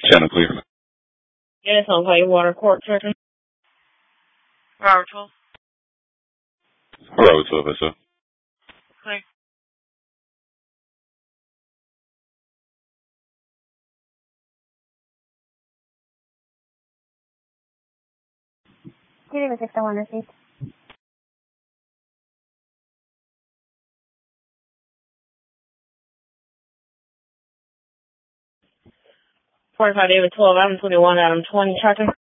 Channel clear. Yes, on Clay Water Court, Church. Robert 12. Robert 12, yes, sir. Clay. Good evening, 601 received. 45 David 12, Adam 21, Adam 20, Charter.